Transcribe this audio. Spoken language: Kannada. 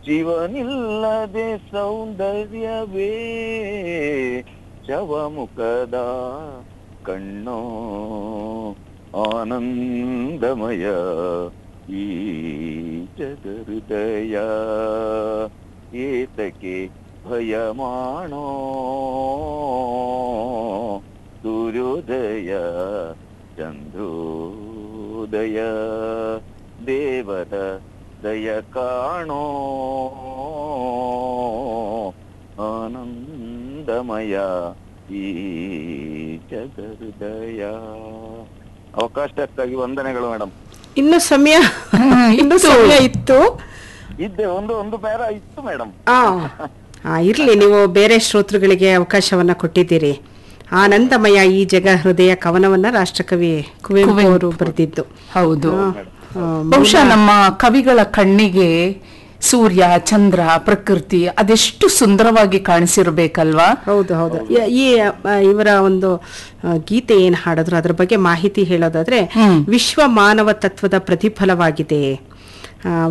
ಶಿವನಿಲ್ಲದೆ ಸೌಂದರ್ಯವೇ ಶವಮುಖದ ಕಣ್ಣೋ ಆನಂದಮಯ ಈ ಜಗಹೃದಯ ಏತಕ್ಕೆ ಭಯ ಮಾಡೋ ಸೂರ್ಯೋದಯ ಚಂದ್ರೋದಯ ದೇವರ ದಯ ಕಾಣೋ ಆನಂದಮಯ ಈ ಜಗಹೃದಯ. ಅವಕಾಶಕ್ಕಾಗಿ ವಂದನೆಗಳು ಮೇಡಮ್. ಇನ್ನು ಸಮಯ ಇತ್ತು ಒಂದು ಪ್ಯಾರ ಇತ್ತು ಮೇಡಮ್. ಇರ್ಲಿ, ನೀವು ಬೇರೆ ಶ್ರೋತೃಗಳಿಗೆ ಅವಕಾಶವನ್ನ ಕೊಟ್ಟಿದ್ದೀರಿ. ಆನಂದಮಯ ಈ ಜಗ ಹೃದಯ ಕವನವನ್ನ ರಾಷ್ಟ್ರಕವಿ ಕುವೆಂಪು ಅವರು ಬರೆದಿದ್ದು. ಹೌದು, ಬಹುಶಃ ನಮ್ಮ ಕವಿಗಳ ಕಣ್ಣಿಗೆ ಸೂರ್ಯ, ಚಂದ್ರ, ಪ್ರಕೃತಿ ಅದೆಷ್ಟು ಸುಂದರವಾಗಿ ಕಾಣಿಸಿರ್ಬೇಕಲ್ವಾ? ಹೌದು ಹೌದು. ಈ ಇವರ ಒಂದು ಗೀತೆ ಏನ್ ಹಾಡಿದ್ರು ಅದ್ರ ಬಗ್ಗೆ ಮಾಹಿತಿ ಹೇಳೋದಾದ್ರೆ, ವಿಶ್ವ ಮಾನವ ತತ್ವದ ಪ್ರತಿಫಲವಾಗಿದೆ.